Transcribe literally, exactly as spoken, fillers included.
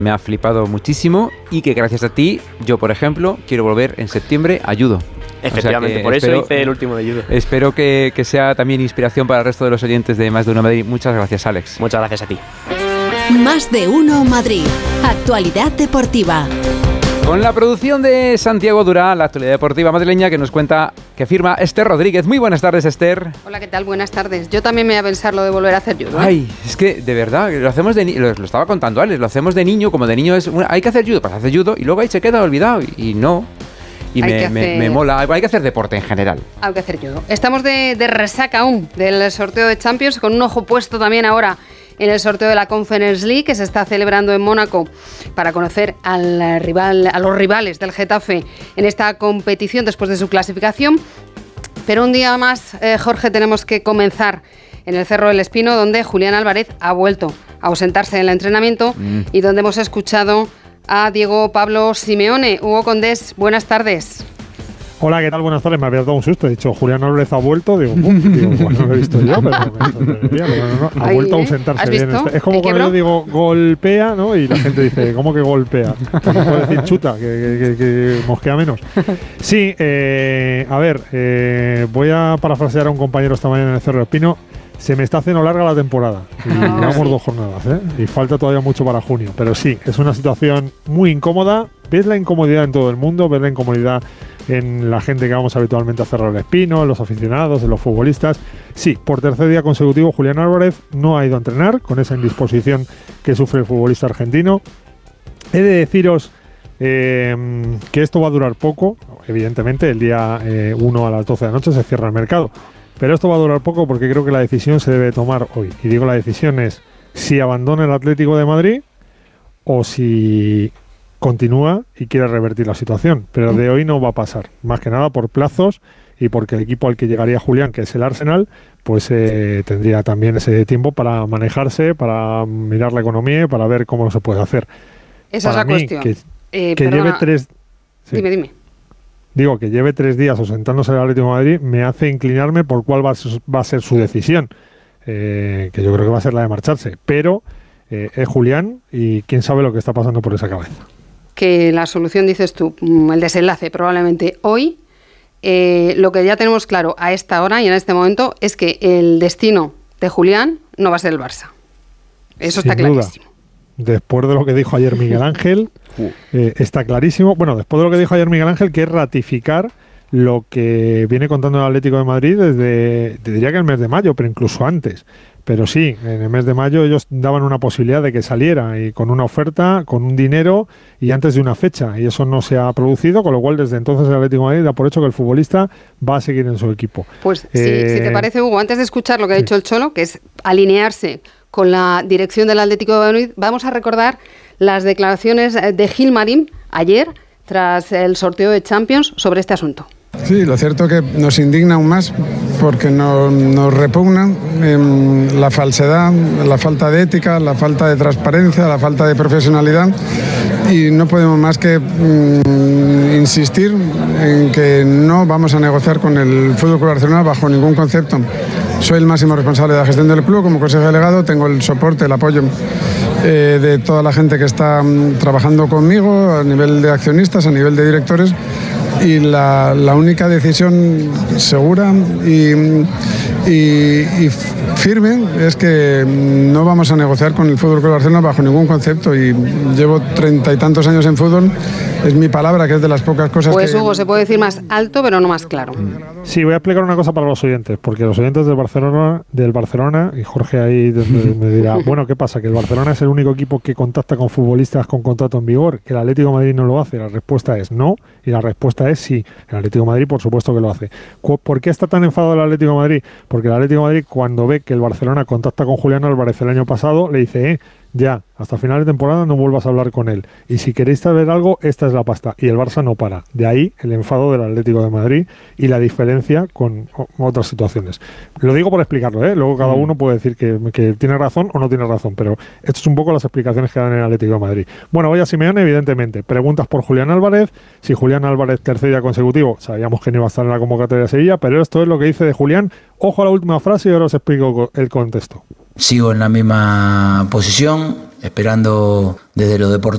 Me ha flipado muchísimo y que gracias a ti, yo por ejemplo, quiero volver en septiembre a judo. Efectivamente, o sea por espero, eso hice el último de judo. Espero que, que sea también inspiración para el resto de los oyentes de Más de Uno Madrid. Muchas gracias, Alex. Muchas gracias a ti. Más de Uno Madrid. Actualidad deportiva. Con la producción de Santiago Durá, la actualidad deportiva madrileña que nos cuenta, que firma Esther Rodríguez. Muy buenas tardes, Esther. Hola, ¿qué tal? Buenas tardes. Yo también me voy a pensar lo de volver a hacer judo. ¿eh? Ay, es que de verdad, lo hacemos de ni- lo, lo estaba contando Alex, lo hacemos de niño, como de niño es, una, hay que hacer judo, pues hace judo y luego ahí se queda olvidado y, y no. Y me, hacer... me, me mola, hay que hacer deporte en general. Hay que hacer judo. Estamos de, de resaca aún del sorteo de Champions, con un ojo puesto también ahora en el sorteo de la Conference League que se está celebrando en Mónaco para conocer al rival, a los rivales del Getafe en esta competición después de su clasificación. Pero un día más, eh, Jorge, tenemos que comenzar en el Cerro del Espino, donde Julián Álvarez ha vuelto a ausentarse del entrenamiento mm. y donde hemos escuchado a Diego Pablo Simeone. Hugo Condés, buenas tardes. Hola, ¿qué tal? Buenas tardes. Me había dado un susto. He dicho, Julián Álvarez ha vuelto. Digo, digo bueno, no lo he visto yo, pero me sorprendería. Pero no, no, ha Ahí, vuelto ¿eh? a ausentarse. ¿Has Bien. visto? Es como cuando yo digo golpea, ¿no? Y la gente dice, ¿cómo que golpea? Porque puede decir chuta, que, que, que, que mosquea menos. Sí, eh, a ver, eh, voy a parafrasear a un compañero esta mañana en el Cerro del Espino. Se me está haciendo larga la temporada y oh, llevamos sí. dos jornadas, ¿eh? Y falta todavía mucho para junio. Pero sí, es una situación muy incómoda. Ves la incomodidad en todo el mundo, ves la incomodidad en la gente que vamos habitualmente a Cerro del Espino, en los aficionados, en los futbolistas. Sí, por tercer día consecutivo Julián Álvarez no ha ido a entrenar con esa indisposición que sufre el futbolista argentino. He de deciros eh, que esto va a durar poco. Evidentemente, el día eh, uno a las doce de la noche se cierra el mercado. Pero esto va a durar poco porque creo que la decisión se debe tomar hoy. Y digo, la decisión es si abandona el Atlético de Madrid o si continúa y quiere revertir la situación. Pero de hoy no va a pasar. Más que nada por plazos y porque el equipo al que llegaría Julián, que es el Arsenal, pues eh, tendría también ese tiempo para manejarse, para mirar la economía y para ver cómo se puede hacer. Esa para es la mí, cuestión. Que, eh, que lleve tres... Sí. Dime, dime. Digo, que lleve tres días ausentándose del Atlético de Madrid me hace inclinarme por cuál va a ser, va a ser su decisión, eh, que yo creo que va a ser la de marcharse. Pero eh, es Julián y quién sabe lo que está pasando por esa cabeza. Que la solución, dices tú, el desenlace probablemente hoy. Eh, lo que ya tenemos claro a esta hora y en este momento es que el destino de Julián no va a ser el Barça. Eso Sin está clarísimo. Duda. Después de lo que dijo ayer Miguel Ángel, eh, está clarísimo. Bueno, después de lo que dijo ayer Miguel Ángel, que es ratificar lo que viene contando el Atlético de Madrid desde, te diría que el mes de mayo, pero incluso antes. Pero sí, en el mes de mayo ellos daban una posibilidad de que saliera y con una oferta, con un dinero y antes de una fecha. Y eso no se ha producido, con lo cual desde entonces el Atlético de Madrid da por hecho que el futbolista va a seguir en su equipo. Pues eh, sí, si te parece, Hugo, antes de escuchar lo que ha sí. dicho el Cholo, que es alinearse con la dirección del Atlético de Madrid, vamos a recordar las declaraciones de Gilmarín ayer tras el sorteo de Champions sobre este asunto. Sí, lo cierto es que nos indigna aún más porque nos, nos repugna eh, la falsedad, la falta de ética, la falta de transparencia, la falta de profesionalidad y no podemos más que mm, insistir en que no vamos a negociar con el F C Barcelona bajo ningún concepto. Soy el máximo responsable de la gestión del club como consejero delegado, tengo el soporte, el apoyo eh, de toda la gente que está mm, trabajando conmigo a nivel de accionistas, a nivel de directores. Y la, la única decisión segura y, y, y firme es que no vamos a negociar con el F C Barcelona bajo ningún concepto y llevo treinta y tantos años en fútbol, es mi palabra, que es de las pocas cosas pues, que... Pues Hugo, se puede decir más alto pero no más claro. Sí, voy a explicar una cosa para los oyentes, porque los oyentes del Barcelona, del Barcelona y Jorge ahí me, me dirá, bueno, ¿qué pasa? Que el Barcelona es el único equipo que contacta con futbolistas con contrato en vigor, que el Atlético de Madrid no lo hace. La respuesta es no y la respuesta es sí. El Atlético de Madrid, por supuesto que lo hace. ¿Por qué está tan enfadado el Atlético de Madrid? Porque el Atlético de Madrid, cuando ve que el Barcelona contacta con Julián Álvarez el año pasado, le dice, eh, ya, hasta final de temporada no vuelvas a hablar con él. Y si queréis saber algo, esta es la pasta. Y el Barça no para. De ahí el enfado del Atlético de Madrid y la diferencia con otras situaciones. Lo digo por explicarlo, ¿eh? Luego cada uno puede decir que, que tiene razón o no tiene razón, pero esto es un poco las explicaciones que dan en el Atlético de Madrid. Bueno, voy a Simeone, evidentemente. Preguntas por Julián Álvarez. Si Julián Álvarez tercer día consecutivo, sabíamos que no iba a estar en la convocatoria de Sevilla, pero esto es lo que dice de Julián. Ojo a la última frase y ahora os explico el contexto. Sigo en la misma posición, esperando desde lo deportivo